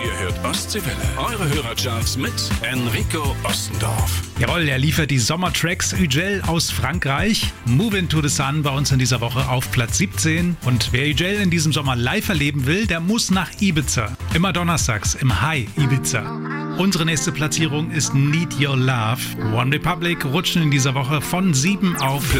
Ihr hört Ostseewelle. Eure Hörercharts mit Enrico Ostendorf. Jawohl, er liefert die Sommertracks. Ügel aus Frankreich. Move Into the Sun bei uns in dieser Woche auf Platz 17. Und wer Ügel in diesem Sommer live erleben will, der muss nach Ibiza. Immer donnerstags im High Ibiza. Unsere nächste Platzierung ist Need Your Love. One Republic rutschen in dieser Woche von 7 auf